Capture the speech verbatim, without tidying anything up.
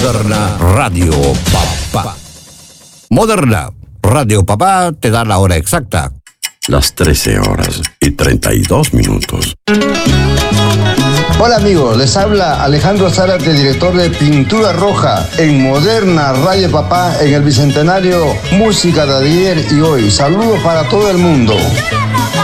Moderna Radio Papá. Moderna Radio Papá te da la hora exacta. Las trece horas y treinta y dos minutos. Hola amigos, les habla Alejandro Zárate, director de Pintura Roja en Moderna Radio Papá en el Bicentenario Música de ayer y hoy. Saludos para todo el mundo.